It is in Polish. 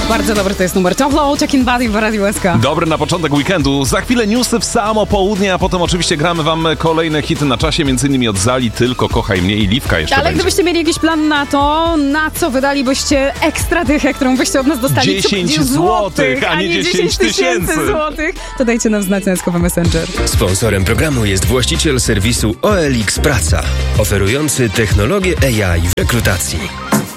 Bardzo dobry to jest numer. Top Low, Check in Body w Radiu SK. Dobry na początek weekendu. Za chwilę newsy w samo południe, a potem oczywiście gramy wam kolejne hity na czasie, m.in. od Zali, Tylko kochaj mnie i Liwka jeszcze Ale będzie. gdybyście mieli jakiś plan na to, na co wydalibyście ekstra dychę, którą byście od nas dostali? 10 złotych, a nie 10 tysięcy złotych, to dajcie nam znać na SKP Messenger. Sponsorem programu jest właściciel serwisu OLX Praca, oferujący technologię AI w rekrutacji.